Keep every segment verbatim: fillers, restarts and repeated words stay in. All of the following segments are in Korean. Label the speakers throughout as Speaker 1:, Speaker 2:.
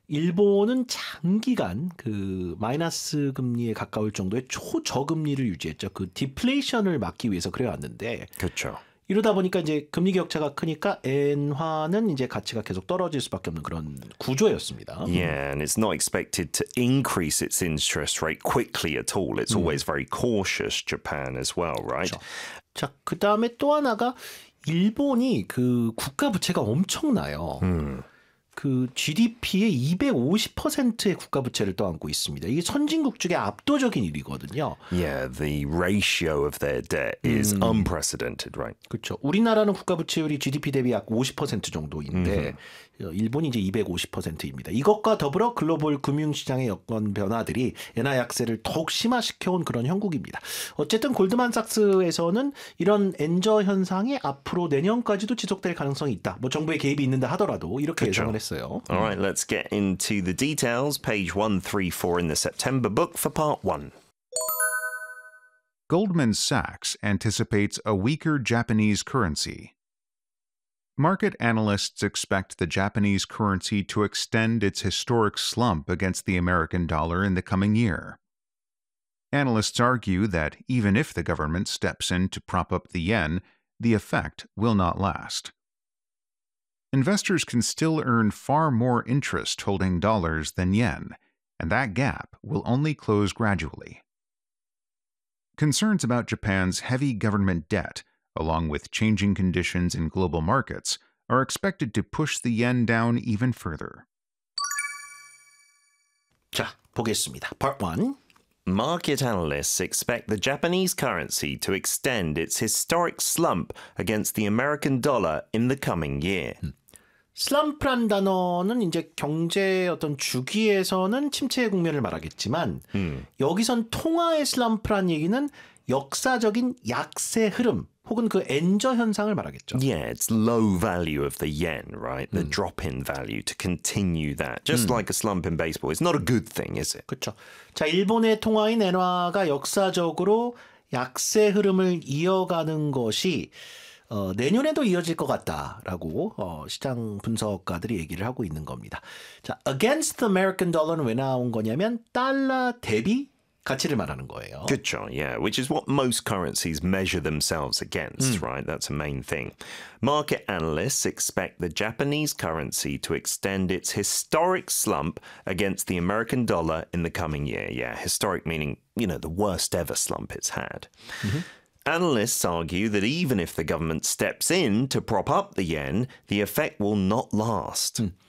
Speaker 1: 일본은 장기간 그 마이너스 금리에 가까울 정도의 초저금리를 유지했죠. 그 디플레이션을 막기 위해서 그래왔는데.
Speaker 2: 그렇죠.
Speaker 1: 이러다 보니까 이제 금리 격차가 크니까 엔화는 이제 가치가 계속 떨어질 수밖에 없는 그런 구조였습니다.
Speaker 2: Yeah, and it's not expected to increase its interest rate quickly at all. It's always very cautious, Japan as well, right?
Speaker 1: 그렇죠. 자, 그다음에 또 하나가 일본이 그 국가 부채가 엄청나요.
Speaker 2: 음.
Speaker 1: 그 지디피의 이백오십 퍼센트의 국가 부채를 떠안고 있습니다. 이게 선진국 중에 압도적인 일이거든요.
Speaker 2: Yeah, the ratio of their debt is
Speaker 1: 음.
Speaker 2: unprecedented, right?
Speaker 1: 그렇죠. 우리나라는 국가 부채율이 지디피 대비 약 오십 퍼센트 정도인데 음. 일본이 이제 이백오십 퍼센트입니다. 이것과 더불어 글로벌 금융시장의 여건 변화들이 엔화 약세를 더욱 심화시켜온 그런 형국입니다. 어쨌든 골드만삭스에서는 이런 엔저 현상이 앞으로 내년까지도 지속될 가능성이 있다. 뭐 정부의 개입이 있는다 하더라도 이렇게
Speaker 2: 그렇죠.
Speaker 1: 예상을 했어요.
Speaker 2: All right, let's get into the details. Page one thirty-four in the September book for part one.
Speaker 3: Goldman Sachs anticipates a weaker Japanese currency. Market analysts expect the Japanese currency to extend its historic slump against the American dollar in the coming year. Analysts argue that even if the government steps in to prop up the yen, the effect will not last. Investors can still earn far more interest holding dollars than yen, and that gap will only close gradually. Concerns about Japan's heavy government debt, along with changing conditions in global markets, are expected to push the yen down even further.
Speaker 1: 자, 보겠습니다. Part one.
Speaker 2: Market analysts expect the Japanese currency to extend its historic slump against the American dollar in the coming year.
Speaker 1: 슬럼프란 단어는 이제 경제 어떤 주기에서는 침체의 국면을 말하겠지만
Speaker 2: 음.
Speaker 1: 여기선 통화의 슬럼프란 얘기는 역사적인 약세 흐름 혹은 그 엔저 현상을 말하겠죠.
Speaker 2: Yeah, it's low value of the yen, right? The mm. drop in value to continue that. Just mm. like a slump in baseball. It's not a good thing, is it?
Speaker 1: 그렇죠. 자, 일본의 통화인 엔화가 역사적으로 약세 흐름을 이어가는 것이 어, 내년에도 이어질 것 같다라고 어, 시장 분석가들이 얘기를 하고 있는 겁니다. 자, against the American dollar는 왜 나온 거냐면 달러 대비 가치를 말하는 거예요.
Speaker 2: 그렇죠, yeah, which is what most currencies measure themselves against, mm. right? That's a main thing. Market analysts expect the Japanese currency to extend its historic slump against the American dollar in the coming year. Yeah, historic meaning, you know, the worst ever slump it's had. Mm-hmm. Analysts argue that even if the government steps in to prop up the yen, the effect will not last.
Speaker 1: 음.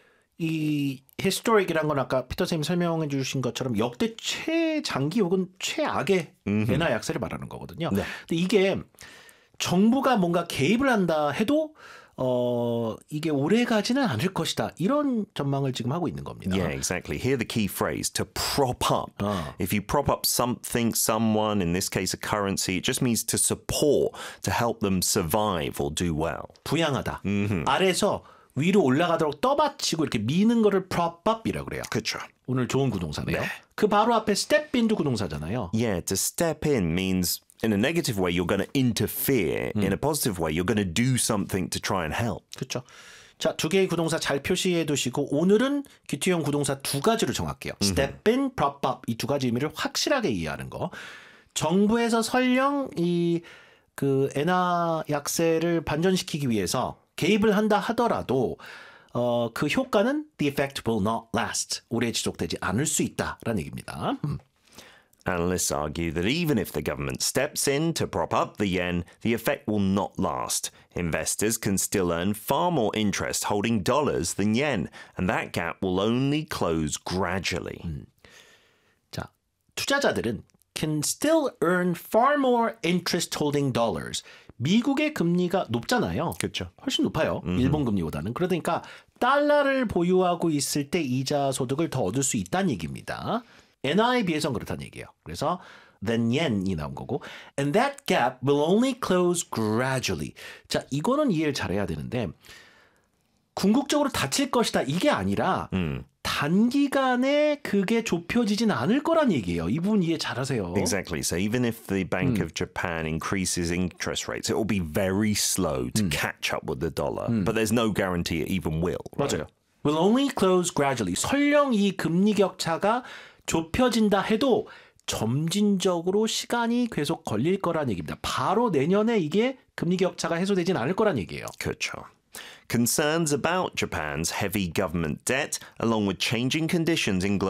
Speaker 1: 이 historic이란 건 아까 피터 선생님이 설명해 주신 것처럼 역대 최장기 혹은 최악의
Speaker 2: 음흠.
Speaker 1: 엔화 약세를 말하는 거거든요.
Speaker 2: 네.
Speaker 1: 근데 이게 정부가 뭔가 개입을 한다 해도 어, 이게 오래 가지는 않을 것이다. 이런 전망을 지금 하고 있는 겁니다.
Speaker 2: Yeah, exactly. Here the key phrase, to prop up.
Speaker 1: 어.
Speaker 2: If you prop up something, someone, in this case a currency, it just means to support, to help them survive or do well.
Speaker 1: 부양하다.
Speaker 2: 음흠.
Speaker 1: 아래서 위로 올라가도록 떠받치고 이렇게 미는 거를 prop up이라고 그래요.
Speaker 2: 그렇죠.
Speaker 1: 오늘 좋은 구동사네요.
Speaker 2: 네.
Speaker 1: 그 바로 앞에 step in도 구동사잖아요.
Speaker 2: Yeah, to step in means in a negative way you're going to interfere. 음. In a positive way you're going to do something to try and help.
Speaker 1: 그렇죠. 자, 두 개의 구동사 잘 표시해 두시고 오늘은 큐티형 구동사 두 가지로 정할게요. 음흠. step in, prop up 이 두 가지 의미를 확실하게 이해하는 거. 정부에서 설령 이 그 엔화 약세를 반전시키기 위해서 개입을 한다 하더라도 어, 그 효과는 the effect will not last. 오래 지속되지 않을 수 있다라는 얘기입니다. 음.
Speaker 2: Analysts argue that even if the government steps in to prop up the yen, the effect will not last. Investors can still earn far more interest holding dollars than yen, and that gap will only close gradually.
Speaker 1: 음. 자, 투자자들은 can still earn far more interest holding dollars. 미국의 금리가 높잖아요.
Speaker 2: 그렇죠.
Speaker 1: 훨씬 높아요.
Speaker 2: 음흠.
Speaker 1: 일본 금리보다는. 그러니까 달러를 보유하고 있을 때 이자 소득을 더 얻을 수 있다는 얘기입니다. 엔화에 비해서는 그렇다는 얘기예요. 그래서 then yen이 나온 거고 and that gap will only close gradually. 자, 이거는 이해를 잘해야 되는데 궁극적으로 닫힐 것이다. 이게 아니라
Speaker 2: 음.
Speaker 1: 단기간에 그게 좁혀지진 않을 거란 얘기예요. 이 부분 이해 잘하세요.
Speaker 2: Exactly. So even if the Bank
Speaker 1: 음.
Speaker 2: of Japan increases interest rates, it will be very slow to
Speaker 1: 음.
Speaker 2: catch up with the dollar.
Speaker 1: 음.
Speaker 2: But there's no guarantee it even will. Right?
Speaker 1: 맞아요. will only close gradually. 설령 이 금리 격차가 좁혀진다 해도 점진적으로 시간이 계속 걸릴 거란 얘기입니다. 바로 내년에 이게 금리 격차가 해소되진 않을 거란 얘기예요.
Speaker 2: 그렇죠. Concerns about Japan's heavy government debt, along with changing conditions in global